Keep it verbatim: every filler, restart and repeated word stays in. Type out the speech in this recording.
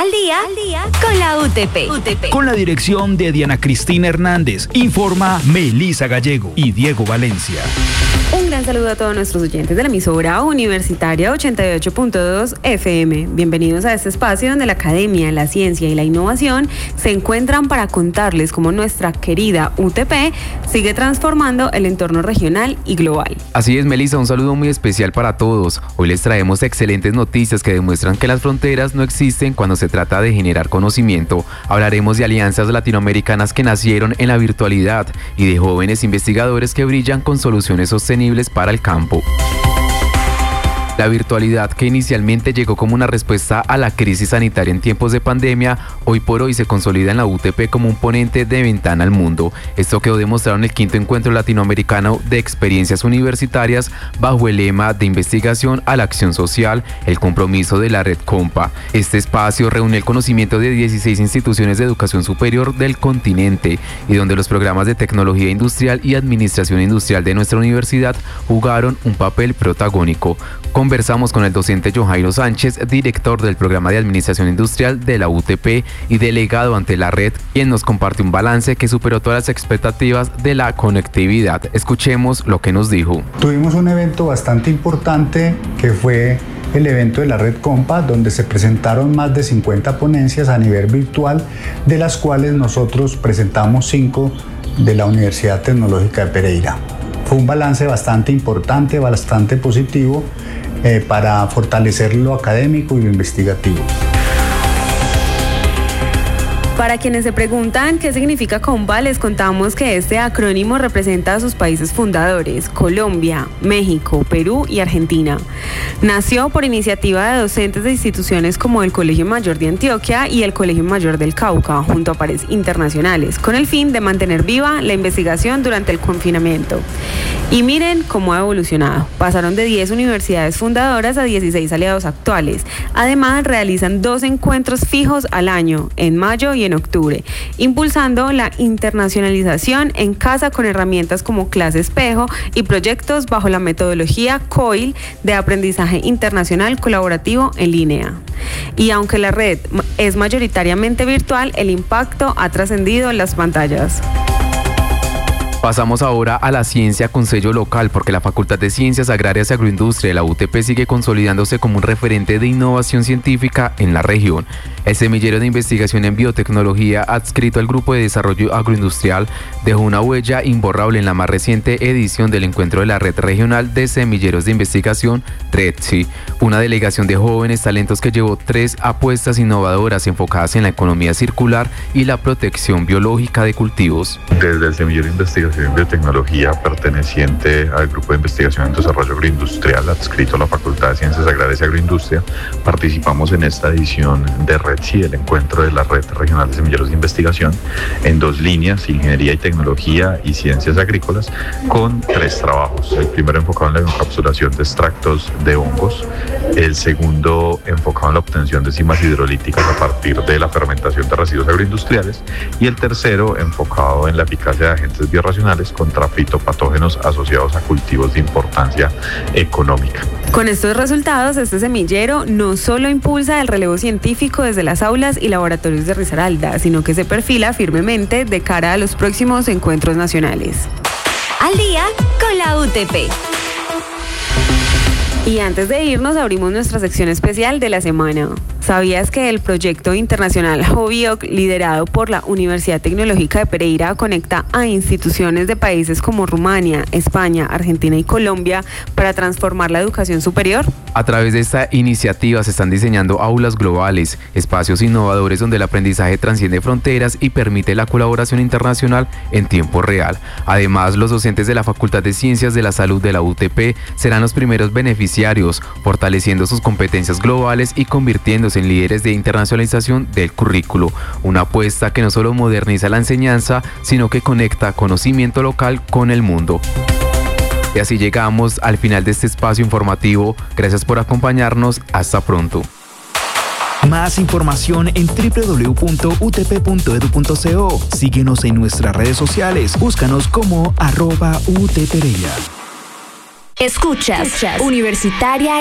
Al día, al día con la U T P. U T P. Con la dirección de Diana Cristina Hernández, informa Melisa Gallego y Diego Valencia. Un gran saludo a todos nuestros oyentes de la emisora universitaria ochenta y ocho punto dos F M. Bienvenidos a este espacio donde la academia, la ciencia y la innovación se encuentran para contarles cómo nuestra querida U T P sigue transformando el entorno regional y global. Así es, Melisa, un saludo muy especial para todos. Hoy les traemos excelentes noticias que demuestran que las fronteras no existen cuando se trata de generar conocimiento. Hablaremos de alianzas latinoamericanas que nacieron en la virtualidad y de jóvenes investigadores que brillan con soluciones sostenibles para el campo. La virtualidad, que inicialmente llegó como una respuesta a la crisis sanitaria en tiempos de pandemia, hoy por hoy se consolida en la U T P como un ponente de ventana al mundo. Esto quedó demostrado en el quinto encuentro latinoamericano de experiencias universitarias bajo el lema de investigación a la acción social, el compromiso de la red Compa. Este espacio reúne el conocimiento de dieciséis instituciones de educación superior del continente y donde los programas de tecnología industrial y administración industrial de nuestra universidad jugaron un papel protagónico. Conversamos con el docente Johairo Sánchez, director del programa de administración industrial de la U T P y delegado ante la red, quien nos comparte un balance que superó todas las expectativas de la conectividad. Escuchemos lo que nos dijo. Tuvimos un evento bastante importante que fue el evento de la red Compa, donde se presentaron más de cincuenta ponencias a nivel virtual, de las cuales nosotros presentamos cinco de la Universidad Tecnológica de Pereira. Fue un balance bastante importante, bastante positivo eh, para fortalecer lo académico y lo investigativo. Para quienes se preguntan qué significa Compa, les contamos que este acrónimo representa a sus países fundadores: Colombia, México, Perú y Argentina. Nació por iniciativa de docentes de instituciones como el Colegio Mayor de Antioquia y el Colegio Mayor del Cauca, junto a pares internacionales, con el fin de mantener viva la investigación durante el confinamiento. Y miren cómo ha evolucionado. Pasaron de diez universidades fundadoras a dieciséis aliados actuales. Además, realizan dos encuentros fijos al año, en mayo y en octubre, impulsando la internacionalización en casa con herramientas como Clase Espejo y proyectos bajo la metodología C O I L de aprendizaje internacional colaborativo en línea. Y aunque la red es mayoritariamente virtual, el impacto ha trascendido en las pantallas. Pasamos ahora a la ciencia con sello local, porque la Facultad de Ciencias Agrarias y Agroindustria de la U T P sigue consolidándose como un referente de innovación científica en la región. El semillero de investigación en biotecnología adscrito al Grupo de Desarrollo Agroindustrial dejó una huella imborrable en la más reciente edición del encuentro de la Red Regional de Semilleros de Investigación, REDSI, una delegación de jóvenes talentos que llevó tres apuestas innovadoras enfocadas en la economía circular y la protección biológica de cultivos. Desde el semillero de investigación en biotecnología perteneciente al Grupo de Investigación en Desarrollo Agroindustrial adscrito a la Facultad de Ciencias Agrarias y Agroindustria, participamos en esta edición de REDSI, el encuentro de la Red Regional de Semilleros de Investigación, en dos líneas: Ingeniería y Tecnología y Ciencias Agrícolas, con tres trabajos. El primero enfocado en la encapsulación de extractos de hongos, el segundo enfocado en la obtención de enzimas hidrolíticas a partir de la fermentación de residuos agroindustriales, y el tercero enfocado en la eficacia de agentes biorracionales contra fitopatógenos asociados a cultivos de importancia económica. Con estos resultados, este semillero no solo impulsa el relevo científico desde las aulas y laboratorios de Risaralda, sino que se perfila firmemente de cara a los próximos encuentros nacionales. Al día con la U T P. Y antes de irnos, abrimos nuestra sección especial de la semana. ¿Sabías que el proyecto internacional Jovioc, liderado por la Universidad Tecnológica de Pereira, conecta a instituciones de países como Rumania, España, Argentina y Colombia para transformar la educación superior? A través de esta iniciativa se están diseñando aulas globales, espacios innovadores donde el aprendizaje transciende fronteras y permite la colaboración internacional en tiempo real. Además, los docentes de la Facultad de Ciencias de la Salud de la U T P serán los primeros beneficiarios, fortaleciendo sus competencias globales y convirtiéndose en líderes de internacionalización del currículo, una apuesta que no solo moderniza la enseñanza, sino que conecta conocimiento local con el mundo. Y así llegamos al final de este espacio informativo. Gracias por acompañarnos. Hasta pronto. Más información en doble u doble u doble u punto u t p punto e d u punto co. Síguenos en nuestras redes sociales. Búscanos como arroba U T Pereira. Escuchas, Escuchas. Universitaria